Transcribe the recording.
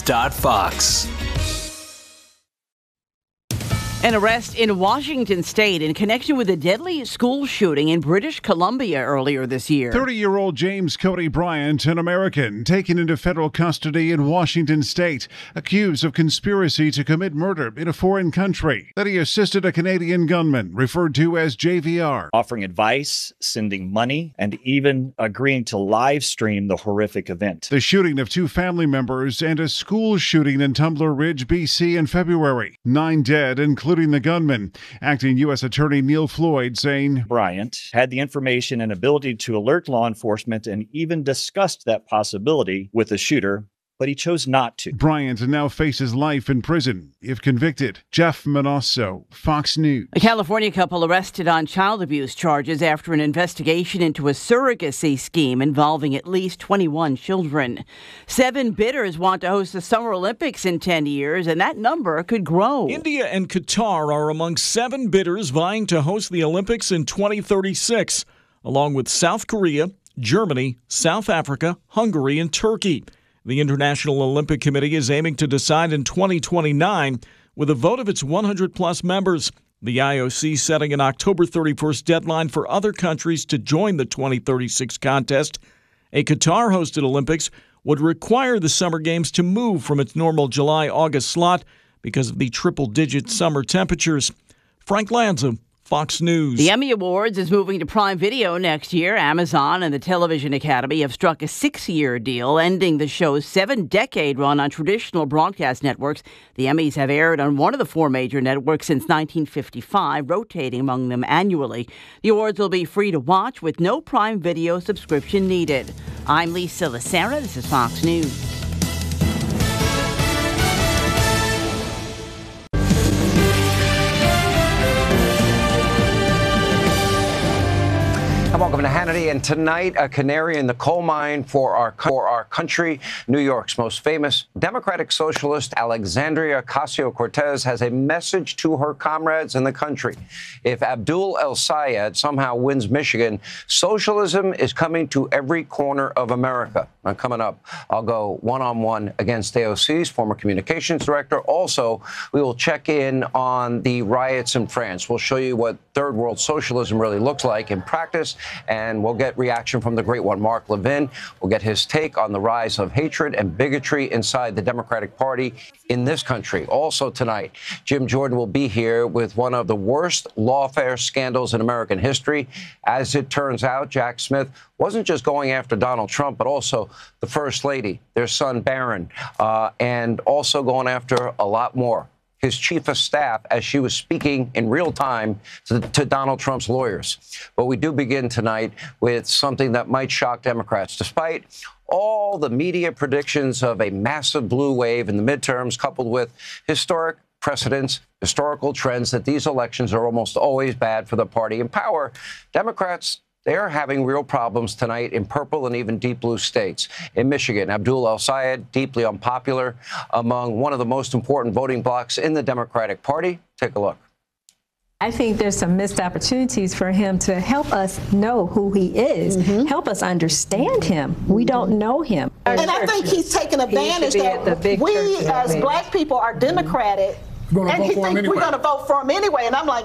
Fox. An arrest in Washington state in connection with a deadly school shooting in British Columbia earlier this year. 30-year-old James Cody Bryant, an American, taken into federal custody in Washington state, accused of conspiracy to commit murder in a foreign country. That he assisted a Canadian gunman, referred to as JVR. Offering advice, sending money, and even agreeing to live stream the horrific event. The shooting of 2 family members and a school shooting in Tumbler Ridge, BC in February. 9 dead, including the gunman. Acting U.S. Attorney Neil Floyd saying Bryant had the information and ability to alert law enforcement and even discussed that possibility with the shooter, but he chose not to. Bryant now faces life in prison if convicted. Jeff Manosso, Fox News. A California couple arrested on child abuse charges after an investigation into a surrogacy scheme involving at least 21 children. 7 bidders want to host the Summer Olympics in 10 years, and that number could grow. India and Qatar are among 7 bidders vying to host the Olympics in 2036, along with South Korea, Germany, South Africa, Hungary, and Turkey. The International Olympic Committee is aiming to decide in 2029 with a vote of its 100-plus members. The IOC setting an October 31st deadline for other countries to join the 2036 contest. A Qatar-hosted Olympics would require the Summer Games to move from its normal July-August slot because of the triple-digit summer temperatures. Frank Lanza, Fox News. The Emmy Awards is moving to Prime Video next year. Amazon and the Television Academy have struck a 6-year deal, ending the show's 7-decade run on traditional broadcast networks. The Emmys have aired on one of the 4 major networks since 1955, rotating among them annually. The awards will be free to watch with no Prime Video subscription needed. I'm Lisa Lacera. This is Fox News. Welcome to Hannity, and tonight a canary in the coal mine for our country. New York's most famous Democratic socialist Alexandria Ocasio-Cortez has a message to her comrades in the country. If Abdul El-Sayed somehow wins Michigan, socialism is coming to every corner of America. Now, coming up, I'll go one-on-one against AOC's former communications director. Also, we will check in on the riots in France. We'll show you what third world socialism really looks like in practice. And we'll get reaction from the great one, Mark Levin. We'll get his take on the rise of hatred and bigotry inside the Democratic Party in this country. Also tonight, Jim Jordan will be here with one of the worst lawfare scandals in American history. As it turns out, Jack Smith wasn't just going after Donald Trump, but also the First Lady, their son Barron, and also going after a lot more. His chief of staff, as she was speaking in real time to Donald Trump's lawyers. But we do begin tonight with something that might shock Democrats. Despite all the media predictions of a massive blue wave in the midterms, coupled with historic precedents, historical trends that these elections are almost always bad for the party in power, Democrats, they are having real problems tonight in purple and even deep blue states. In Michigan, Abdul El-Sayed, deeply unpopular among one of the most important voting blocs in the Democratic Party. Take a look. I think there's some missed opportunities for him to help us know who he is, help us understand him. We don't know him. And I think he's taken advantage that we as black people are Democratic. We're going to vote for him anyway. And I'm like,